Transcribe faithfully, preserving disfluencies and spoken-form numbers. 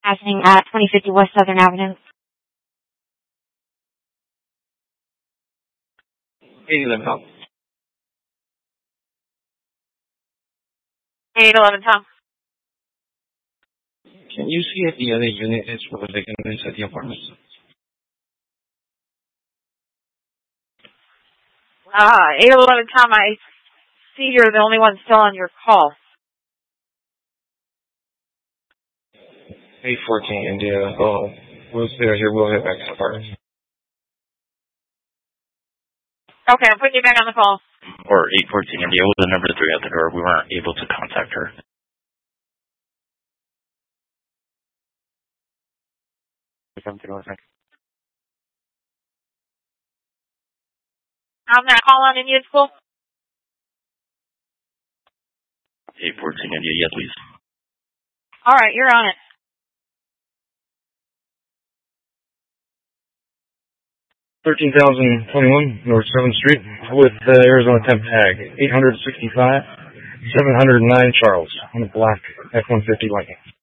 Passing at twenty fifty West Southern Avenue. eight eleven Tom. eight eleven Tom. Can you see if the other unit is for the victim inside the apartment? Uh, eight eleven Tom, I see you're the only one still on your call. eight fourteen India. Oh, we'll stay here. We'll head back to the apartment. Okay, I'm putting you back on the call. Or eight fourteen India was the number three at the door. We weren't able to contact her. I'm that call on Indian School? eight fourteen India, yes please. Alright, you're on it. thirteen thousand twenty-one North seventh Street with uh, Arizona temp tag eight sixty-five seven oh nine Charles on a black F one fifty Lightning.